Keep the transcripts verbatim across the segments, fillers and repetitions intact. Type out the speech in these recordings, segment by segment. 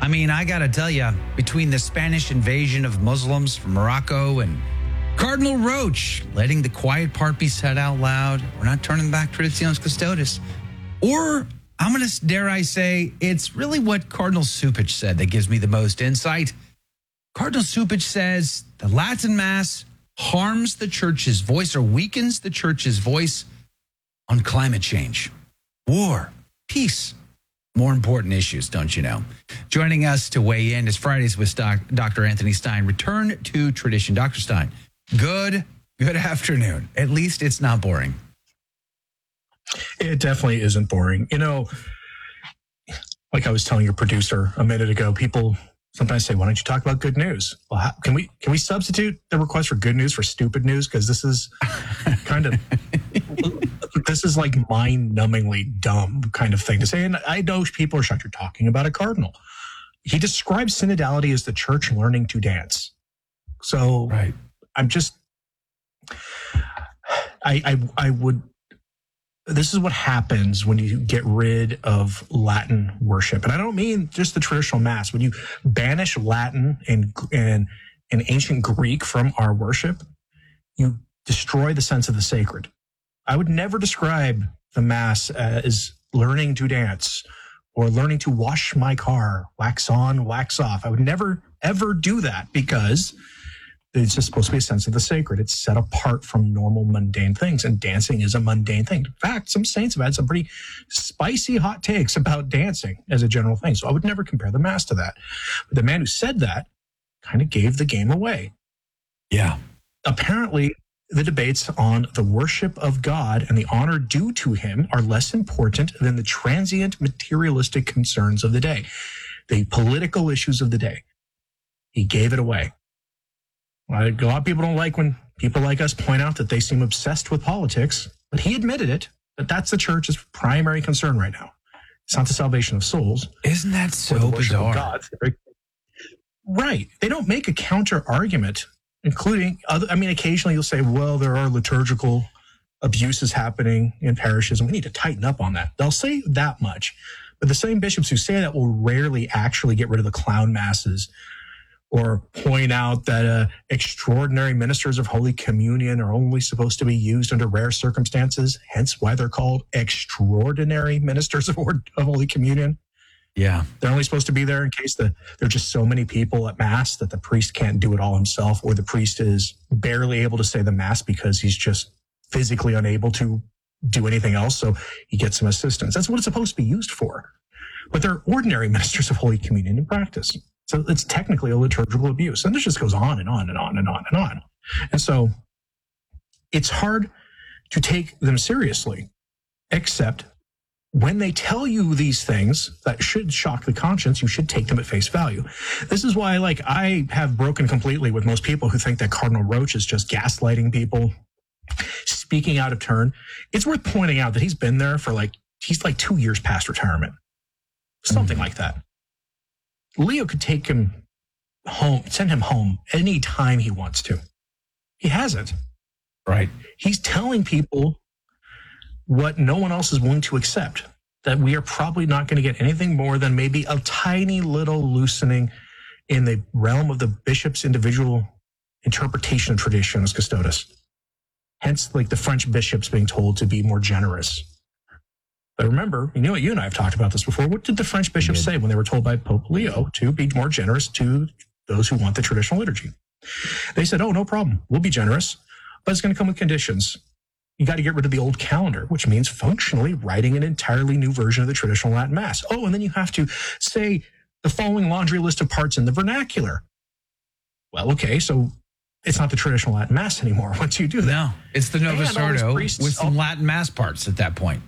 I mean, I got to tell you, between the Spanish invasion of Muslims from Morocco and Cardinal Roach letting the quiet part be said out loud, we're not turning back Traditionis Custodes. Or, I'm going to, dare I say, it's really what Cardinal Cupich said that gives me the most insight. Cardinal Cupich says the Latin Mass harms the church's voice or weakens the church's voice on climate change, war, peace. More important issues, don't you know? Joining us to weigh in is Fridays with Doc, Doctor Anthony Stine. Return to tradition. Doctor Stine, good, good afternoon. At least it's not boring. It definitely isn't boring. You know, like I was telling your producer a minute ago, people sometimes say, why don't you talk about good news? Well, how, can we can we substitute the request for good news for stupid news? Because this is kind of, this is like mind-numbingly dumb kind of thing to say. And I know people are shocked you're talking about a cardinal. He describes synodality as the church learning to dance. So right. I'm just, I, I, I would, this is what happens when you get rid of Latin worship. And I don't mean just the traditional Mass. When you banish Latin and, and, and ancient Greek from our worship, you destroy the sense of the sacred. I would never describe the Mass as learning to dance or learning to wash my car, wax on, wax off. I would never, ever do that because it's just supposed to be a sense of the sacred. It's set apart from normal mundane things, and dancing is a mundane thing. In fact, some saints have had some pretty spicy hot takes about dancing as a general thing. So I would never compare the Mass to that. But the man who said that kind of gave the game away. Yeah. Apparently, the debates on the worship of God and the honor due to him are less important than the transient materialistic concerns of the day, the political issues of the day. He gave it away. A lot of people don't like when people like us point out that they seem obsessed with politics, but he admitted it, that that's the church's primary concern right now. It's not the salvation of souls. Isn't that so bizarre? God. Right. They don't make a counter argument, including other, I mean, occasionally you'll say, well, there are liturgical abuses happening in parishes, and we need to tighten up on that. They'll say that much, but the same bishops who say that will rarely actually get rid of the clown masses or point out that uh, extraordinary ministers of Holy Communion are only supposed to be used under rare circumstances, hence why they're called extraordinary ministers of, of Holy Communion. Yeah. They're only supposed to be there in case the, there are just so many people at Mass that the priest can't do it all himself, or the priest is barely able to say the Mass because he's just physically unable to do anything else, so he gets some assistance. That's what it's supposed to be used for. But they're ordinary ministers of Holy Communion in practice. So it's technically a liturgical abuse. And this just goes on and on and on and on and on. And so it's hard to take them seriously, except when they tell you these things that should shock the conscience, you should take them at face value. This is why, like, I have broken completely with most people who think that Cardinal Roach is just gaslighting people, speaking out of turn. It's worth pointing out that he's been there for like, he's like two years past retirement, something mm-hmm. like that. Leo could take him home, send him home any time he wants to. He hasn't. Right. He's telling people what no one else is willing to accept, that we are probably not going to get anything more than maybe a tiny little loosening in the realm of the bishop's individual interpretation of Traditionis Custodes. Hence, like the French bishops being told to be more generous. But remember, you know, you and I have talked about this before. What did the French bishops say when they were told by Pope Leo to be more generous to those who want the traditional liturgy? They said, oh, no problem. We'll be generous, but it's going to come with conditions. You got to get rid of the old calendar, which means functionally writing an entirely new version of the traditional Latin Mass. Oh, and then you have to say the following laundry list of parts in the vernacular. Well, okay, so it's not the traditional Latin Mass anymore once you do that. No, it's the Novus Ordo with some oh, Latin Mass parts at that point.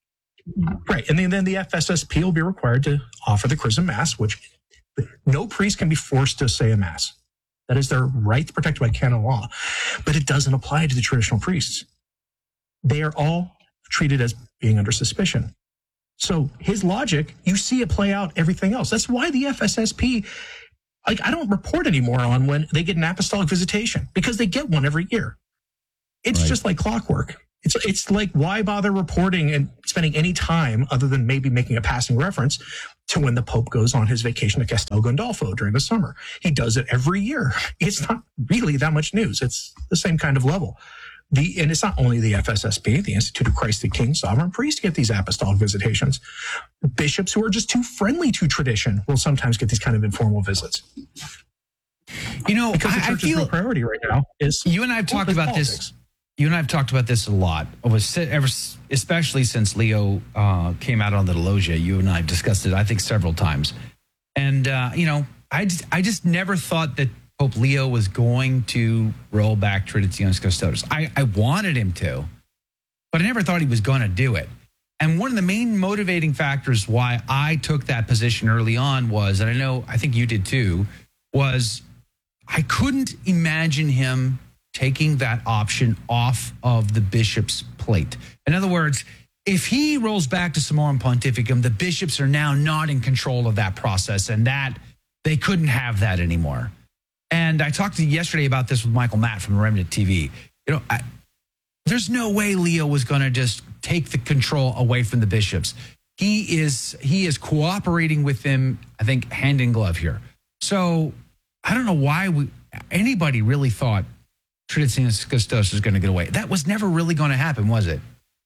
Right. And then, then the F S S P will be required to offer the Chrism Mass, which no priest can be forced to say a Mass. That is their right protected by canon law. But it doesn't apply to the traditional priests. They are all treated as being under suspicion. So his logic, you see it play out everything else. That's why the F S S P, like, I don't report anymore on when they get an apostolic visitation, because they get one every year. It's Right. just like clockwork. It's it's like, why bother reporting and spending any time other than maybe making a passing reference to when the Pope goes on his vacation to Castel Gandolfo during the summer? He does it every year. It's not really that much news. It's the same kind of level. The and it's not only the F S S P, the Institute of Christ the King, sovereign priests get these apostolic visitations. Bishops who are just too friendly to tradition will sometimes get these kind of informal visits. You know, Because the I, I church's feel real priority right now is you and I have talked is about politics. this. You and I have talked about this a lot. It was ever, especially since Leo uh, came out on the Logia. You and I have discussed it, I think, several times. And uh, you know, I just, I just never thought that Pope Leo was going to roll back Traditionis Custodes. I, I wanted him to, but I never thought he was going to do it. And one of the main motivating factors why I took that position early on was, and I know I think you did too, was I couldn't imagine him taking that option off of the bishop's plate. In other words, if he rolls back to Summorum Pontificum, the bishops are now not in control of that process, and that they couldn't have that anymore. And I talked to you yesterday about this with Michael Matt from Remnant T V. You know, I, there's no way Leo was going to just take the control away from the bishops. He is he is cooperating with them, I think, hand in glove here. So I don't know why we, anybody really thought Traditionis Custodes was going to get away. That was never really going to happen, was it?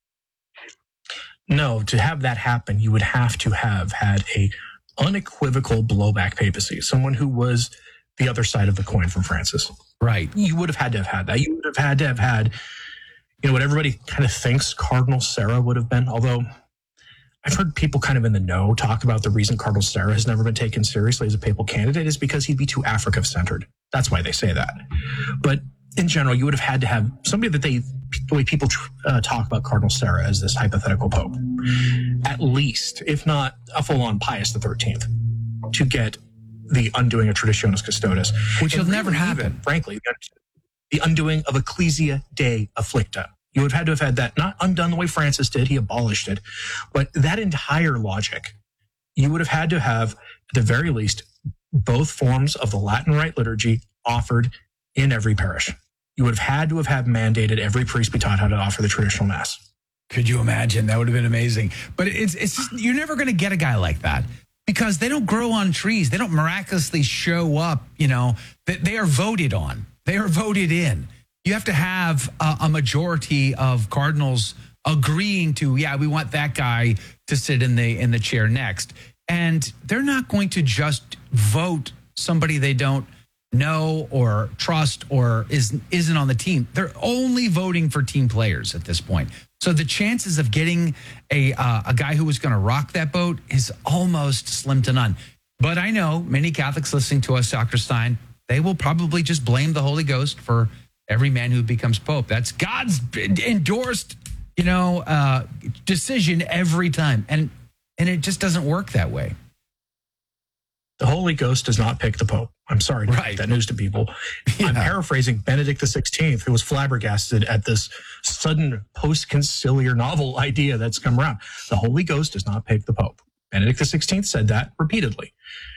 No, to have that happen, you would have to have had a unequivocal blowback papacy, someone who was the other side of the coin from Francis. Right. You would have had to have had that. You would have had to have had, you know, what everybody kind of thinks Cardinal Sarah would have been. Although I've heard people kind of in the know talk about the reason Cardinal Sarah has never been taken seriously as a papal candidate is because he'd be too Africa-centered. That's why they say that. But in general, you would have had to have somebody that they, the way people uh, talk about Cardinal Sarah as this hypothetical pope, at least, if not a full-on Pius the thirteenth, to get the undoing of Traditionis Custodes. Which will And never really happen. even, frankly, the undoing of Ecclesia Dei Afflicta. You would have had to have had that not undone the way Francis did, he abolished it, but that entire logic, you would have had to have, at the very least, both forms of the Latin Rite liturgy offered in every parish. You would have had to have had mandated every priest be taught how to offer the traditional mass. Could you imagine? That would have been amazing. But it's it's just, you're never going to get a guy like that because they don't grow on trees. They don't miraculously show up, you know, they, they are voted on. They are voted in. You have to have a, a majority of cardinals agreeing to, yeah, we want that guy to sit in the in the chair next. And they're not going to just vote somebody they don't know or trust or is, isn't on the team. They're only voting for team players at this point. So the chances of getting a uh, a guy who was going to rock that boat is almost slim to none. But I know many Catholics listening to us, Doctor Stein, they will probably just blame the Holy Ghost for every man who becomes pope. That's God's endorsed, you know, uh, decision every time. And and it just doesn't work that way. The Holy Ghost does not pick the Pope. I'm sorry to Right. break that news to people. Yeah. I'm paraphrasing Benedict the sixteenth, who was flabbergasted at this sudden post-conciliar novel idea that's come around. The Holy Ghost does not pick the Pope. Benedict the sixteenth said that repeatedly.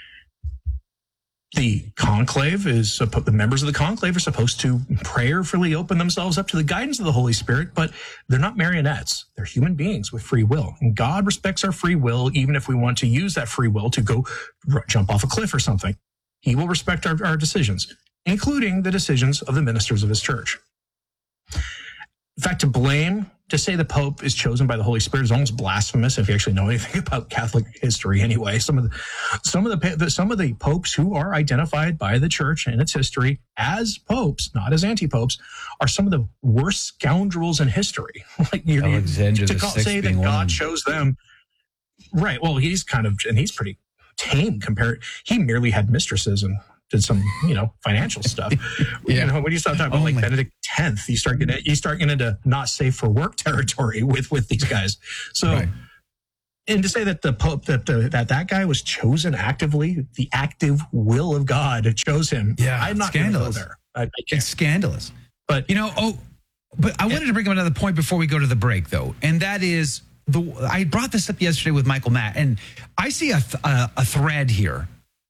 The conclave is, the members of the conclave are supposed to prayerfully open themselves up to the guidance of the Holy Spirit, but they're not marionettes. They're human beings with free will. And God respects our free will, even if we want to use that free will to go r- jump off a cliff or something. He will respect our, our decisions, including the decisions of the ministers of his church. In fact, to blame, to say the Pope is chosen by the Holy Spirit is almost blasphemous if you actually know anything about Catholic history. Anyway, some of the some of the some of the popes who are identified by the Church and its history as popes, not as anti-popes, are some of the worst scoundrels in history. Like you're, Alexander to the call, Sixth say that being one God of them. chose them, right? Well, he's kind of, and he's pretty tame compared. He merely had mistresses and did some, you know, financial stuff. Yeah. You know, when you start talking about Only. like Benedict tenth, you start getting you start getting into not safe for work territory with with these guys. So, Right. and to say that the Pope that the, that that guy was chosen actively, the active will of God chose him. Yeah, I'm not going to go scandalous. there. I, I It's can't. scandalous. But You know, oh, but I wanted to bring up another point before we go to the break, though, and that is the. I brought this up yesterday with Michael Matt, and I see a th- a, a thread here.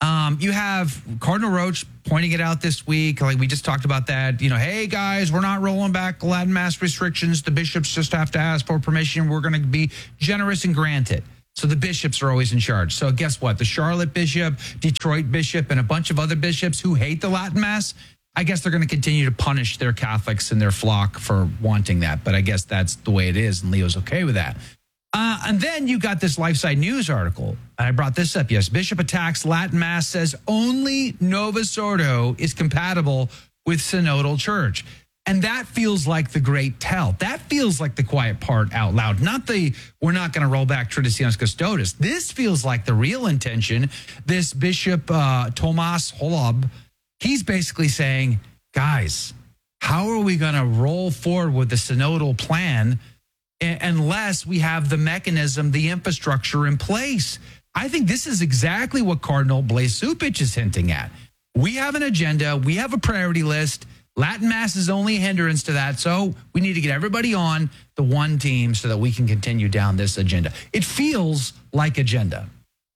Um, you have Cardinal Roach pointing it out this week. Like we just talked about that. You know, hey, guys, we're not rolling back Latin Mass restrictions. The bishops just have to ask for permission. We're going to be generous and grant it. So the bishops are always in charge. So guess what? The Charlotte bishop, Detroit bishop, and a bunch of other bishops who hate the Latin Mass, I guess they're going to continue to punish their Catholics and their flock for wanting that. But I guess that's the way it is, and Leo's okay with that. Uh, and then you got this LifeSite News article. I brought this up, yes. Bishop attacks Latin Mass, says only Novus Ordo is compatible with synodal church. And that feels like the great tell. That feels like the quiet part out loud. Not the, we're not going to roll back Traditionis Custodes. This feels like the real intention. This Bishop uh, Tomas Holob, he's basically saying, guys, how are we going to roll forward with the synodal plan unless we have the mechanism, the infrastructure in place? I think this is exactly what Cardinal Blase Cupich is hinting at. We have an agenda. We have a priority list. Latin Mass is only a hindrance to that. So we need to get everybody on the one team so that we can continue down this agenda. It feels like agenda.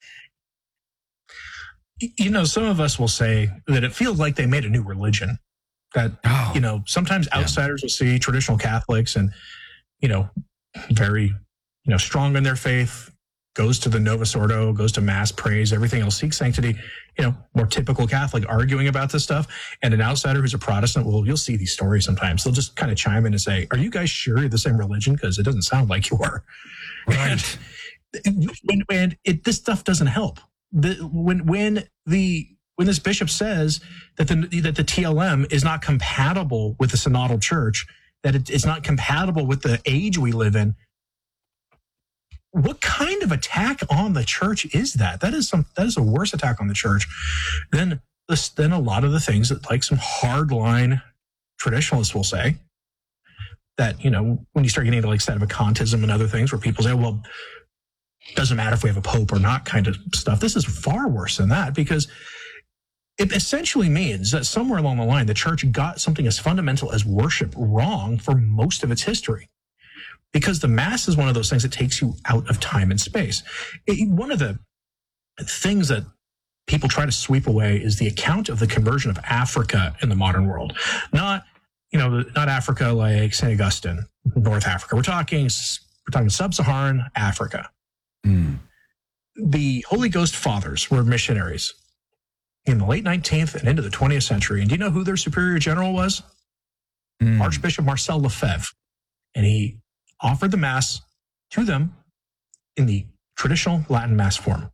You know, some of us will say that it feels like they made a new religion. That, oh, you know, sometimes outsiders yeah. will see traditional Catholics and, you know, very, you know, strong in their faith, goes to the Novus Ordo, goes to Mass, prays, everything else, seeks sanctity, you know, more typical Catholic arguing about this stuff. And an outsider who's a Protestant, well, you'll see these stories sometimes. They'll just kind of chime in and say, are you guys sure you're the same religion? Because it doesn't sound like you are. Right. And, and, and it, this stuff doesn't help. The, when when the when this bishop says that the that the T L M is not compatible with the synodal church, that it, it's not compatible with the age we live in, what kind of attack on the church is that? That is some that is a worse attack on the church than this than a lot of the things that like some hardline traditionalists will say. That, you know, when you start getting into like sedevacantism and other things where people say, well, doesn't matter if we have a pope or not kind of stuff. This is far worse than that, because it essentially means that somewhere along the line, the church got something as fundamental as worship wrong for most of its history. Because the Mass is one of those things that takes you out of time and space. It, one of the things that people try to sweep away is the account of the conversion of Africa in the modern world. Not, you know, not Africa like Saint Augustine, North Africa. We're talking, we're talking sub-Saharan Africa. Mm. The Holy Ghost Fathers were missionaries in the late nineteenth and into the twentieth century. And do you know who their superior general was? Mm. Archbishop Marcel Lefebvre. And he offered the Mass to them in the traditional Latin Mass form.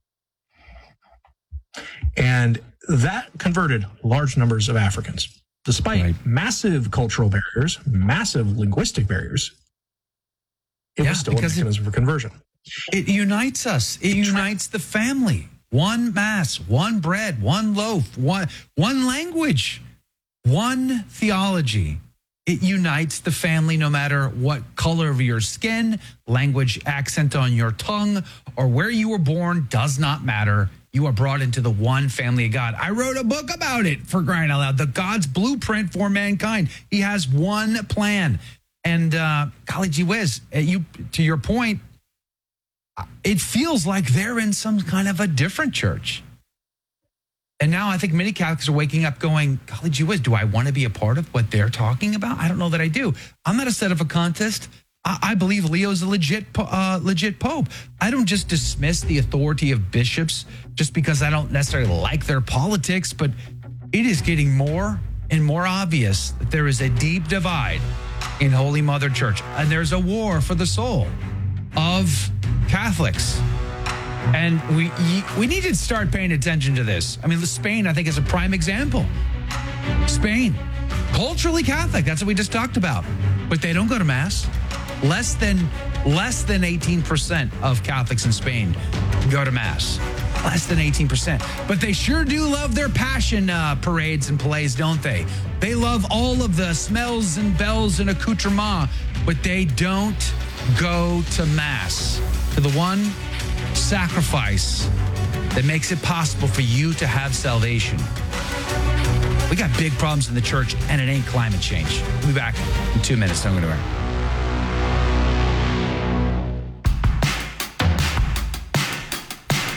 And that converted large numbers of Africans. Despite right. massive cultural barriers, massive linguistic barriers, it yeah, was still a mechanism for conversion. It unites us. It unites the family. One Mass, one bread, one loaf, one, one language, one theology. It unites the family no matter what color of your skin, language, accent on your tongue, or where you were born, does not matter. You are brought into the one family of God. I wrote a book about it, for crying out loud. The God's blueprint for mankind. He has one plan. And uh, golly gee whiz, you, to your point, it feels like they're in some kind of a different church. And now I think many Catholics are waking up going, golly gee whiz, do I want to be a part of what they're talking about? I don't know that I do. I'm not a sedevacantist. I, I believe Leo's a legit, uh, legit pope. I don't just dismiss the authority of bishops just because I don't necessarily like their politics, but it is getting more and more obvious that there is a deep divide in Holy Mother Church. And there's a war for the soul of Catholics. And we we need to start paying attention to this. I mean, Spain, I think, is a prime example. Spain, culturally Catholic. That's what we just talked about. But they don't go to Mass. Less than less than eighteen percent of Catholics in Spain go to Mass. Less than eighteen percent. But they sure do love their passion uh, parades and plays, don't they? They love all of the smells and bells and accoutrements, but they don't go to Mass, to the one sacrifice that makes it possible for you to have salvation. We got big problems in the church, and it ain't climate change. We'll be back in two minutes. Don't go anywhere.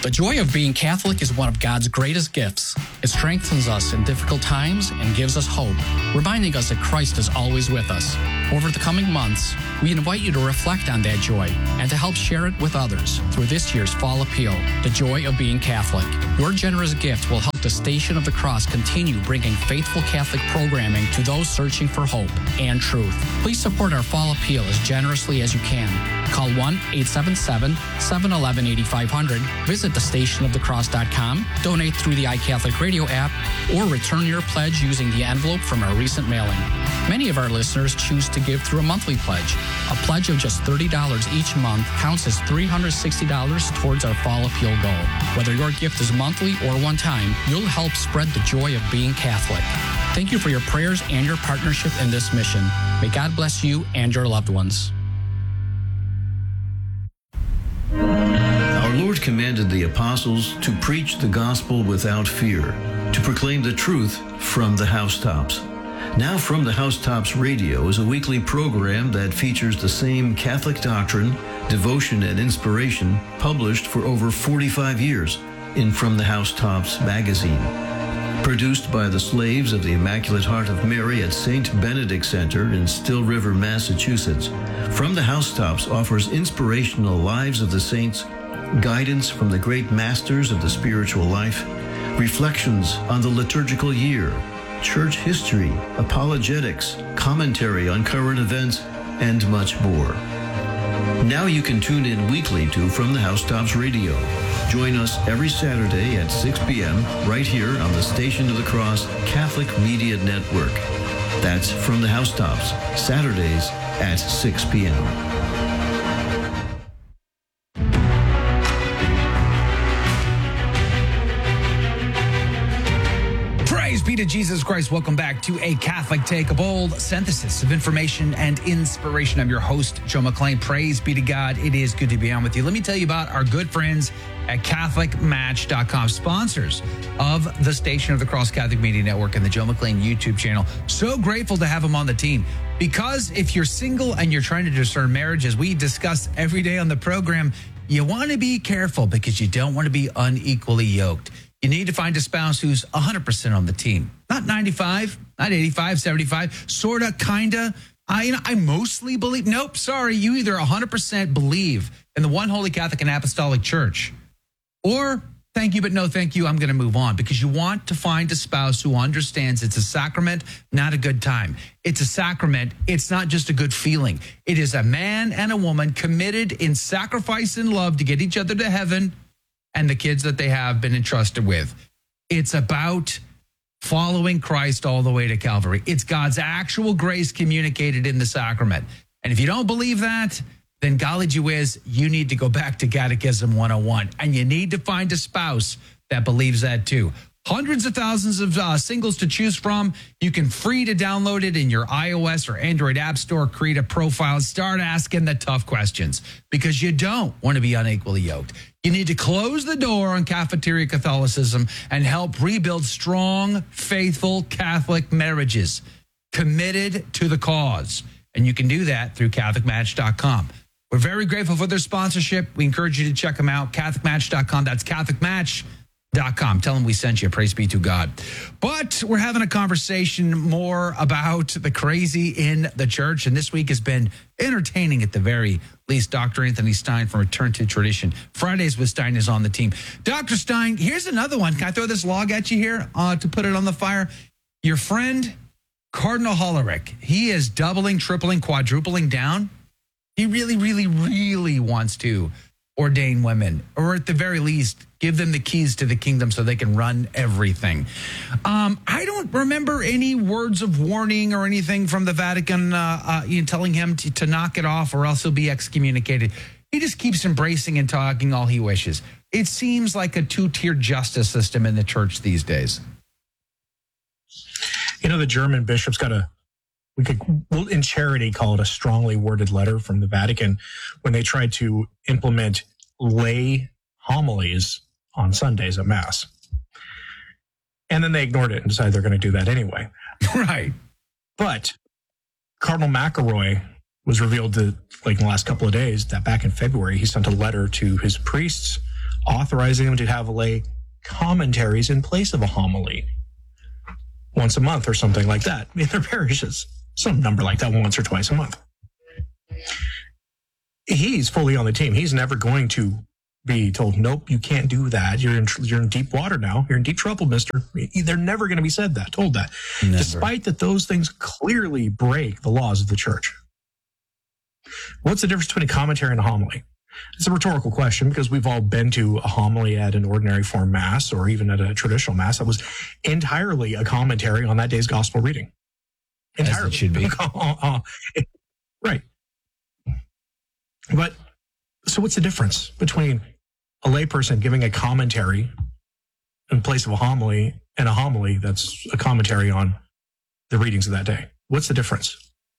The joy of being Catholic is one of God's greatest gifts. It strengthens us in difficult times and gives us hope, reminding us that Christ is always with us. Over the coming months, we invite you to reflect on that joy and to help share it with others through this year's Fall Appeal, The Joy of Being Catholic. Your generous gift will help the Station of the Cross continue bringing faithful Catholic programming to those searching for hope and truth. Please support our Fall Appeal as generously as you can. Call one eight seven seven, seven one one, eight five zero zero, visit the station of the cross dot com, donate through the iCatholic Radio app, or return your pledge using the envelope from our recent mailing. Many of our listeners choose to give through a monthly pledge. A pledge of just thirty dollars each month counts as three hundred sixty dollars towards our Fall Appeal goal. Whether your gift is monthly or one time, you'll help spread the joy of being Catholic. Thank you for your prayers and your partnership in this mission. May God bless you and your loved ones. Our Lord commanded the apostles to preach the gospel without fear, to proclaim the truth from the housetops. Now From the Housetops Radio is a weekly program that features the same Catholic doctrine, devotion, and inspiration published for over forty-five years in From the Housetops magazine. Produced by the slaves of the Immaculate Heart of Mary at Saint Benedict Center in Still River, Massachusetts, From the Housetops offers inspirational lives of the saints, guidance from the great masters of the spiritual life, reflections on the liturgical year, church history, apologetics, commentary on current events, and much more. Now you can tune in weekly to From the Housetops Radio. Join us every Saturday at six p.m. right here on the Station of the Cross Catholic Media Network. That's From the Housetops, Saturdays at six p.m. Praise be to Jesus Christ. Welcome back to A Catholic Take, a bold synthesis of information and inspiration. I'm your host, Joe McClain. Praise be to God. It is good to be on with you. Let me tell you about our good friends at Catholic Match dot com, sponsors of the Station of the Cross Catholic Media Network and the Joe McClain YouTube channel. So grateful to have them on the team, because if you're single and you're trying to discern marriage, as we discuss every day on the program, you want to be careful because you don't want to be unequally yoked. You need to find a spouse who's one hundred percent on the team. Not ninety-five, not eighty-five, seventy-five, sort of, kind of. I, you know, I mostly believe. Nope, sorry. You either one hundred percent believe in the one Holy Catholic and Apostolic Church, or thank you, but no thank you, I'm going to move on, because you want to find a spouse who understands it's a sacrament, not a good time. It's a sacrament. It's not just a good feeling. It is a man and a woman committed in sacrifice and love to get each other to heaven and the kids that they have been entrusted with. It's about following Christ all the way to Calvary. It's God's actual grace communicated in the sacrament. And if you don't believe that, then golly gee whiz, you need to go back to Catechism one oh one. And you need to find a spouse that believes that too. Hundreds of thousands of uh, singles to choose from. You can free to download it in your iOS or Android app store, create a profile, and start asking the tough questions, because you don't want to be unequally yoked. You need to close the door on cafeteria Catholicism and help rebuild strong, faithful Catholic marriages committed to the cause. And you can do that through Catholic Match dot com. We're very grateful for their sponsorship. We encourage you to check them out, Catholic Match dot com. That's Catholic Match dot com. Tell them we sent you. Praise be to God. But we're having a conversation more about the crazy in the church. And this week has been entertaining at the very least. Doctor Anthony Stein from Return to Tradition. Fridays with Stein is on the team. Doctor Stein, here's another one. Can I throw this log at you here uh, to put it on the fire? Your friend, Cardinal Hollerich, he is doubling, tripling, quadrupling down. He really, really, really wants to ordain women, or at the very least, give them the keys to the kingdom so they can run everything. Um, I don't remember any words of warning or anything from the Vatican uh, uh, you know, telling him to, to knock it off or else he'll be excommunicated. He just keeps embracing and talking all he wishes. It seems like a two-tiered justice system in the church these days. You know, the German bishops got a, we could, we'll in charity call it a strongly worded letter from the Vatican when they tried to implement lay homilies on Sundays at Mass. And then they ignored it and decided they're going to do that anyway. Right. But Cardinal McElroy was revealed to, like in the last couple of days, that back in February, he sent a letter to his priests authorizing them to have lay commentaries in place of a homily once a month or something like that in their parishes. Some number like that, once or twice a month. He's fully on the team. He's never going to be told, nope, you can't do that. You're in, you're in deep water now. You're in deep trouble, mister. They're never going to be said that, told that. Never. Despite that those things clearly break the laws of the church. What's the difference between a commentary and a homily? It's a rhetorical question because we've all been to a homily at an ordinary form mass or even at a traditional mass that was entirely a commentary on that day's gospel reading. Entirely. As it should be. Right. But so what's the difference between a layperson giving a commentary in place of a homily and a homily that's a commentary on the readings of that day? What's the difference?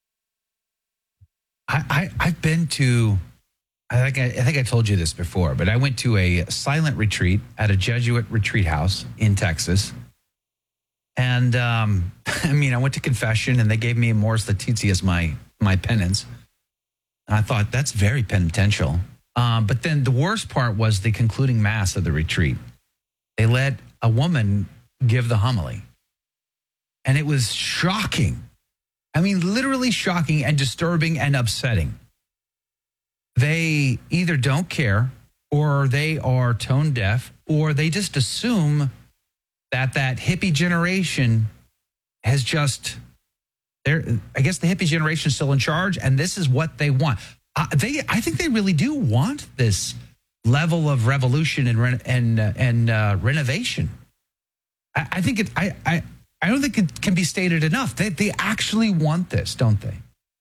I, I, I've been to, I think I, I think I told you this before, but I went to a silent retreat at a Jesuit retreat house in Texas. And um, I mean, I went to confession and they gave me Mors Laetitia as my, my penance. And I thought, that's very penitential. Um, but then the worst part was the concluding mass of the retreat. They let a woman give the homily. And it was shocking. I mean, literally shocking and disturbing and upsetting. They either don't care or they are tone deaf or they just assume that that hippie generation has just, they're, I guess the hippie generation is still in charge and this is what they want. Uh, they, I think they really do want this level of revolution and re- and uh, and uh, renovation. I, I think it. I, I I don't think it can be stated enough. They they actually want this, don't they?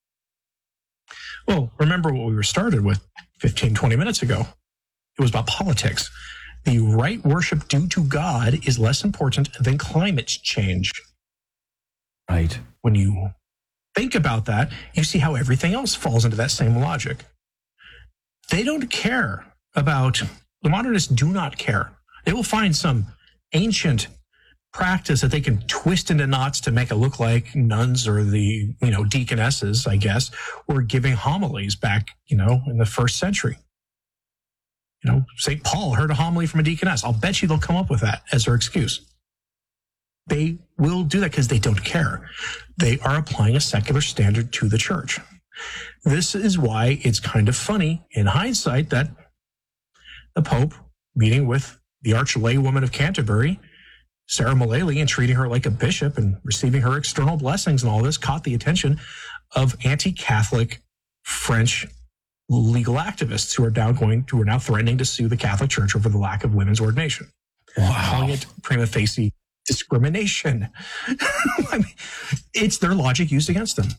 Well, remember what we were started with fifteen, twenty minutes ago. It was about politics. The right worship due to God is less important than climate change. Right. When you think about that, you see how everything else falls into that same logic. They don't care about, the modernists do not care. They will find some ancient practice that they can twist into knots to make it look like nuns or the, you know, deaconesses, I guess, were giving homilies back, you know, in the first century. You know, Saint Paul heard a homily from a deaconess. I'll bet you they'll come up with that as their excuse. They will do that because they don't care. They are applying a secular standard to the church. This is why it's kind of funny in hindsight that the Pope, meeting with the Archlaywoman of Canterbury, Sarah Mullally, and treating her like a bishop and receiving her external blessings and all this, caught the attention of anti-Catholic French legal activists who are now going, who are now threatening to sue the Catholic Church over the lack of women's ordination. Wow. Calling it prima facie discrimination. I mean, it's their logic used against them.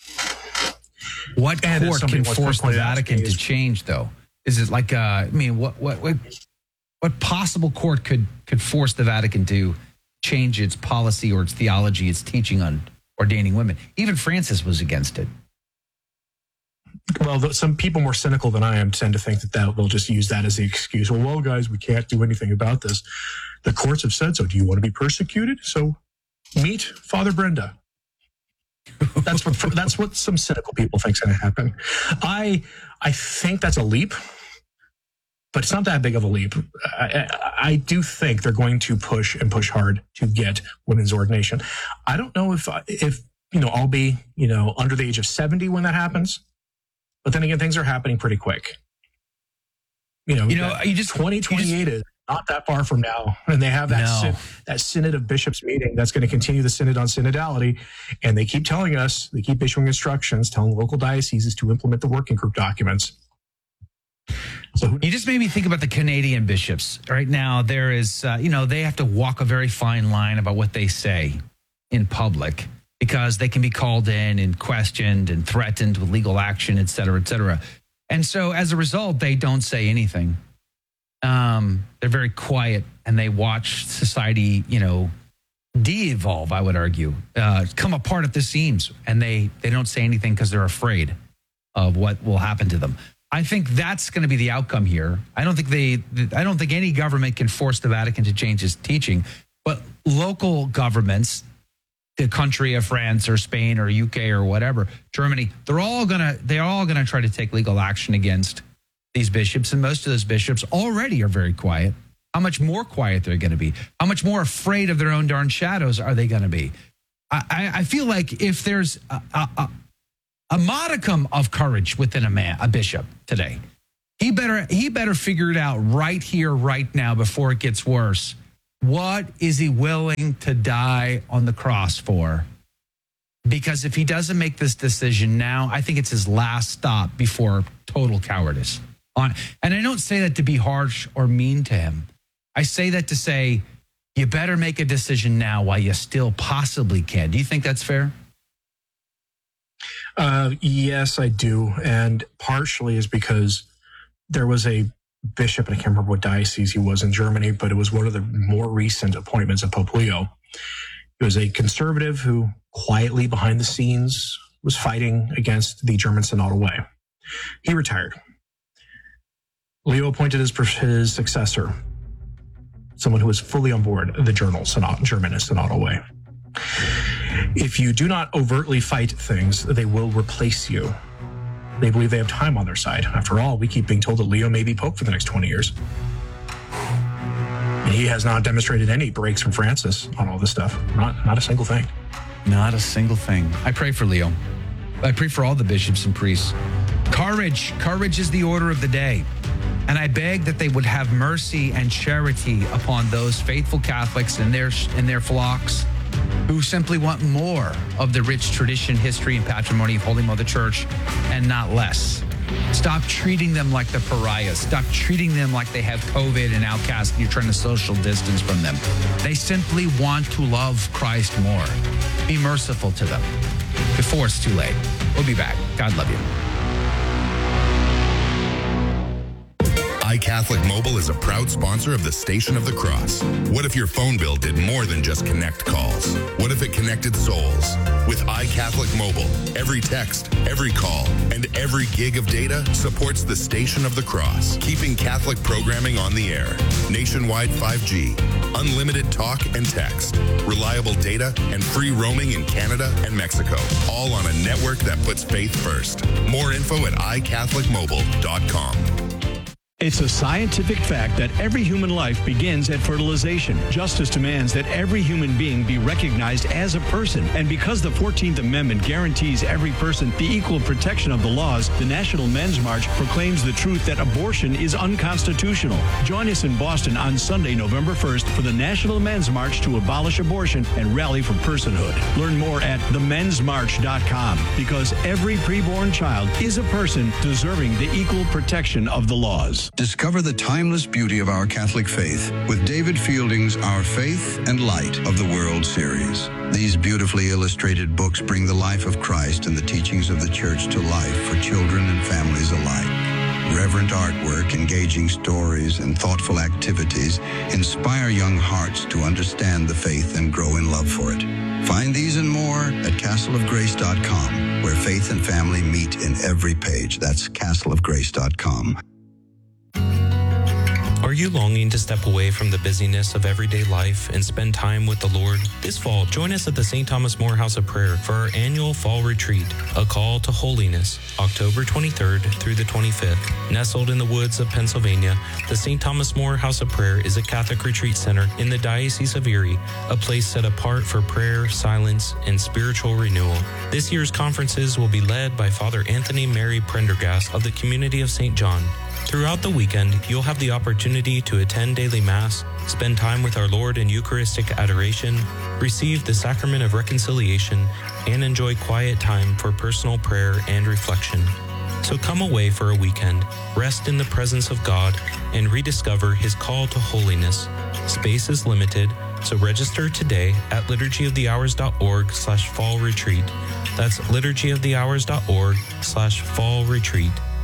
What And as court somebody can once force the pointed out to Vatican me to is- change, though? Is it like, uh, I mean, what what what what possible court could could force the Vatican to change its policy or its theology, its teaching on ordaining women? Even Francis was against it. Well, th- some people more cynical than I am tend to think that that they'll just use that as the excuse. Well, well, guys, we can't do anything about this. The courts have said so. Do you want to be persecuted? So meet Father Brenda. That's what that's what some cynical people think is going to happen. I I think that's a leap, but it's not that big of a leap. I, I, I do think they're going to push and push hard to get women's ordination. I don't know if if you know I'll be you know under the age of seventy when that happens. But then again, things are happening pretty quick. You know, You know, you just twenty twenty-eight is not that far from now, and they have that No. syn- that synod of bishops meeting that's going to continue the synod on synodality, and they keep telling us, they keep issuing instructions, telling local dioceses to implement the working group documents. So who You just made me think about the Canadian bishops. Right now, there is, uh, you know, they have to walk a very fine line about what they say in public because they can be called in and questioned and threatened with legal action, et cetera, et cetera. And so as a result, they don't say anything. Um, they're very quiet and they watch society, you know, de-evolve, I would argue, uh, come apart at the seams. And they, they don't say anything because they're afraid of what will happen to them. I think that's going to be the outcome here. I don't think they, I don't think any government can force the Vatican to change its teaching, but local governments, the country of France or Spain or U K or whatever, Germany, they're all going to, they're all going to try to take legal action against these bishops, and most of those bishops already are very quiet. How much more quiet they're going to be? How much more afraid of their own darn shadows are they going to be? I, I, I feel like if there's a, a, a, a modicum of courage within a man, a bishop today, he better he better figure it out right here, right now, before it gets worse. What is he willing to die on the cross for? Because if he doesn't make this decision now, I think it's his last stop before total cowardice. On, and I don't say that to be harsh or mean to him. I say that to say, you better make a decision now while you still possibly can. Do you think that's fair? Uh, yes, I do. And partially is because there was a bishop, and I can't remember what diocese he was in Germany, but it was one of the more recent appointments of Pope Leo. He was a conservative who quietly behind the scenes was fighting against the German Synodal Way. He retired. Leo appointed his, his successor, someone who was fully on board the German Synodal Way. If you do not overtly fight things, they will replace you. They believe they have time on their side. After all, we keep being told that Leo may be Pope for the next twenty years. And he has not demonstrated any breaks from Francis on all this stuff. Not, not a single thing. Not a single thing. I pray for Leo. I pray for all the bishops and priests. Courage. Courage is the order of the day. And I beg that they would have mercy and charity upon those faithful Catholics and their, and their flocks who simply want more of the rich tradition, history, and patrimony of Holy Mother Church and not less. Stop treating them like the pariahs. Stop treating them like they have COVID and outcast and you're trying to social distance from them. They simply want to love Christ more. Be merciful to them before it's too late. We'll be back. God love you. iCatholic Mobile is a proud sponsor of the Station of the Cross. What if your phone bill did more than just connect calls? What if it connected souls? With iCatholic Mobile, every text, every call, and every gig of data supports the Station of the Cross, keeping Catholic programming on the air. Nationwide five G, unlimited talk and text, reliable data, and free roaming in Canada and Mexico, all on a network that puts faith first. More info at i catholic mobile dot com. It's a scientific fact that every human life begins at fertilization. Justice demands that every human being be recognized as a person. And because the fourteenth Amendment guarantees every person the equal protection of the laws, the National Men's March proclaims the truth that abortion is unconstitutional. Join us in Boston on Sunday, November first for the National Men's March to abolish abortion and rally for personhood. Learn more at the mens march dot com because every preborn child is a person deserving the equal protection of the laws. Discover the timeless beauty of our Catholic faith with David Fielding's Our Faith and Light of the World series. These beautifully illustrated books bring the life of Christ and the teachings of the Church to life for children and families alike. Reverent artwork, engaging stories, and thoughtful activities inspire young hearts to understand the faith and grow in love for it. Find these and more at castle of grace dot com, where faith and family meet in every page. That's castle of grace dot com. Are you longing to step away from the busyness of everyday life and spend time with the Lord? This fall, join us at the Saint Thomas More House of Prayer for our annual fall retreat, A Call to Holiness, October twenty-third through the twenty-fifth. Nestled in the woods of Pennsylvania, the Saint Thomas More House of Prayer is a Catholic retreat center in the Diocese of Erie, a place set apart for prayer, silence, and spiritual renewal. This year's conferences will be led by Father Anthony Mary Prendergast of the Community of Saint John. Throughout the weekend, you'll have the opportunity to attend daily Mass, spend time with our Lord in Eucharistic adoration, receive the Sacrament of Reconciliation, and enjoy quiet time for personal prayer and reflection. So come away for a weekend, rest in the presence of God, and rediscover His call to holiness. Space is limited, so register today at liturgy of the hours dot org slash fall retreat. That's liturgy of the hours dot org slash fall retreat.